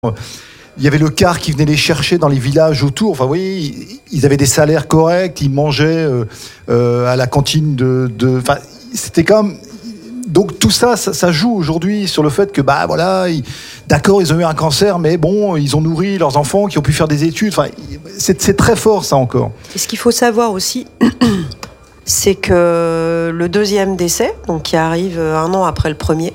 Il y avait le car qui venait les chercher dans les villages autour. Enfin, vous voyez, ils avaient des salaires corrects, ils mangeaient à la cantine Enfin, c'était comme... Donc tout ça joue aujourd'hui sur le fait que, d'accord, ils ont eu un cancer, mais bon, ils ont nourri leurs enfants qui ont pu faire des études. Enfin, c'est très fort, ça, encore. Et ce qu'il faut savoir aussi, c'est que le deuxième décès, donc qui arrive 1 an après le premier,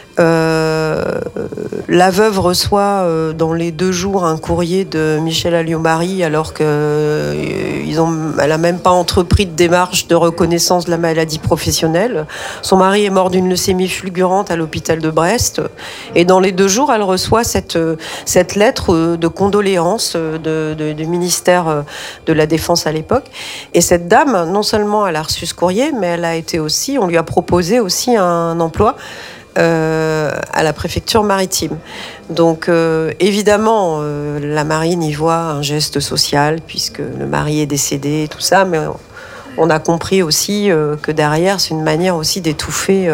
la veuve reçoit dans les 2 jours un courrier de Michel Alliot-Marie alors qu'elle n'a même pas entrepris de démarche de reconnaissance de la maladie professionnelle. Son mari est mort d'une leucémie fulgurante à l'hôpital de Brest et dans les 2 jours elle reçoit cette lettre de condoléances du ministère de la Défense à l'époque. Et cette dame, non seulement elle a reçu ce courrier, mais on lui a proposé aussi un emploi à la préfecture maritime. Donc évidemment, la marine y voit un geste social puisque le mari est décédé, tout ça, mais on a compris aussi que derrière, c'est une manière aussi d'étouffer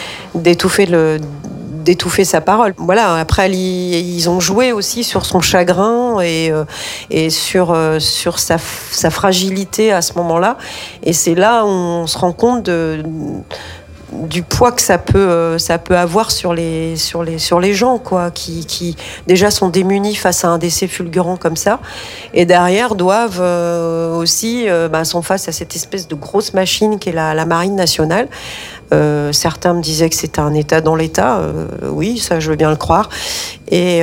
sa parole. Voilà. Après, ils ont joué aussi sur son chagrin et sur sa fragilité à ce moment-là. Et c'est là où on se rend compte du poids que ça peut avoir sur les gens, quoi, qui déjà sont démunis face à un décès fulgurant comme ça, et derrière doivent aussi sont face à cette espèce de grosse machine qu'est la Marine nationale. Certains me disaient que c'était un État dans l'État. Oui, ça, je veux bien le croire. Mais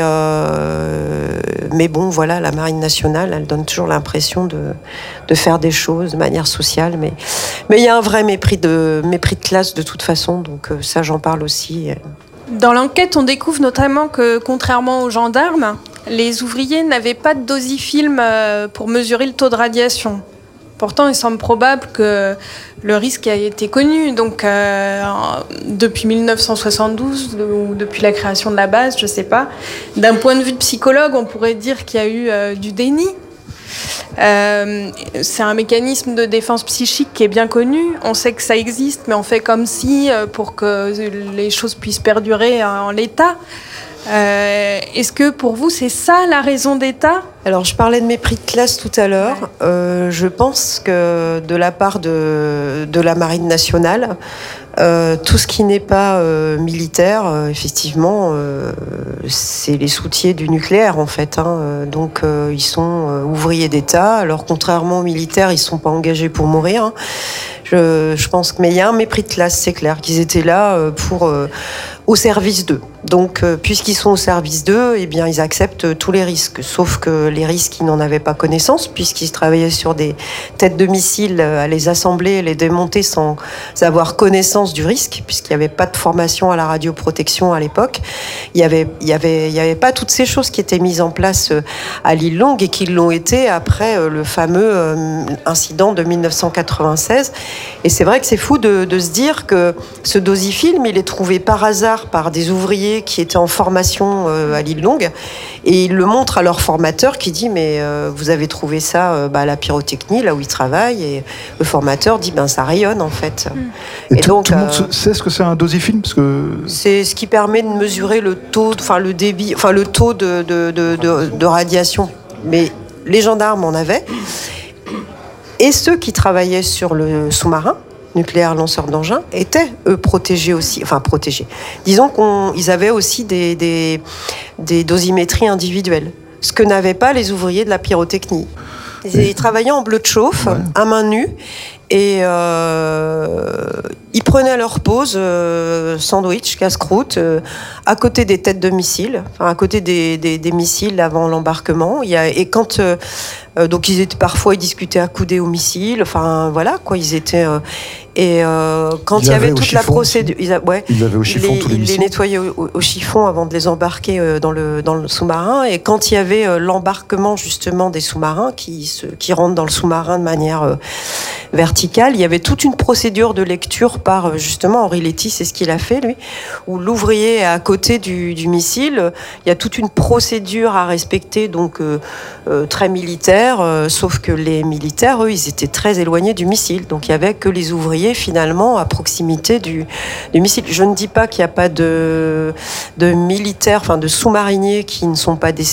bon, voilà, la Marine nationale, elle donne toujours l'impression de faire des choses de manière sociale. Mais il y a un vrai mépris de classe de toute façon. Donc ça, j'en parle aussi. Dans l'enquête, on découvre notamment que, contrairement aux gendarmes, les ouvriers n'avaient pas de dosifilm pour mesurer le taux de radiation. Pourtant, il semble probable que le risque a été connu. Donc, depuis 1972 ou depuis la création de la base, je ne sais pas. D'un point de vue de psychologue, on pourrait dire qu'il y a eu du déni. C'est un mécanisme de défense psychique qui est bien connu. On sait que ça existe, mais on fait comme si, pour que les choses puissent perdurer en l'état. Est-ce que pour vous c'est ça la raison d'État ? Alors je parlais de mépris de classe tout à l'heure. Je pense que de la part de la Marine nationale, tout ce qui n'est pas militaire, effectivement, c'est les soutiers du nucléaire en fait. Donc ils sont ouvriers d'État. Alors contrairement aux militaires, ils ne sont pas engagés pour mourir. Je pense que, mais il y a un mépris de classe, c'est clair, qu'ils étaient là au service d'eux. Donc, puisqu'ils sont au service d'eux, eh bien, ils acceptent tous les risques. Sauf que les risques, ils n'en avaient pas connaissance, puisqu'ils travaillaient sur des têtes de missiles, à les assembler, à les démonter sans avoir connaissance du risque, puisqu'il n'y avait pas de formation à la radioprotection à l'époque. Il y avait pas toutes ces choses qui étaient mises en place à l'île Longue et qui l'ont été après le fameux incident de 1996. Et c'est vrai que c'est fou de se dire que ce dosifilm, il est trouvé par hasard par des ouvriers qui étaient en formation à l'île Longue, et ils le montrent à leur formateur qui dit mais vous avez trouvé ça à la pyrotechnie là où ils travaillent, et le formateur dit ça rayonne en fait. Et donc tout le monde sait ce que c'est un dosifilm, parce que c'est ce qui permet de mesurer le taux, le débit, le taux de radiation. Mais les gendarmes en avaient, et ceux qui travaillaient sur le sous-marin nucléaire lanceur d'engins étaient, eux, protégés aussi. Enfin, protégés. Disons qu'ils avaient aussi des dosimétries individuelles, ce que n'avaient pas les ouvriers de la pyrotechnie. Ils travaillaient en bleu de chauffe, à main nue, et ils prenaient leur pause, sandwich, casse-croûte, à côté des têtes de missiles, à côté des missiles avant l'embarquement. Et quand... donc ils discutaient accoudés aux missiles, voilà quoi, ils étaient quand il y avait toute la procédure, ils l'avaient au chiffon, tous les missiles. Ils les nettoyaient au chiffon avant de les embarquer dans le sous-marin, et quand il y avait l'embarquement justement des sous-marins qui rentrent dans le sous-marin de manière verticale, il y avait toute une procédure de lecture par justement Henri Letty, c'est ce qu'il a fait lui, où l'ouvrier est à côté du missile. Il y a toute une procédure à respecter, donc très militaire, sauf que les militaires, eux, ils étaient très éloignés du missile. Donc il n'y avait que les ouvriers finalement à proximité du missile. Je ne dis pas qu'il n'y a pas de militaires, enfin de sous-mariniers qui ne sont pas décédés.